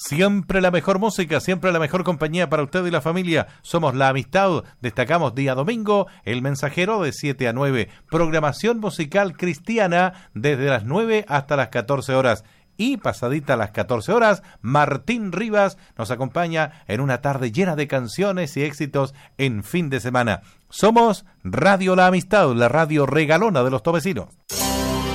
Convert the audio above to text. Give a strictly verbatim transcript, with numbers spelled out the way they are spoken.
Siempre la mejor música, siempre la mejor compañía para usted y la familia. Somos La Amistad, destacamos día domingo, El Mensajero de siete a nueve. Programación musical cristiana desde las nueve hasta las catorce horas. Y pasadita a las catorce horas, Martín Rivas nos acompaña en una tarde llena de canciones y éxitos en fin de semana. Somos Radio La Amistad, la radio regalona de los tovecinos.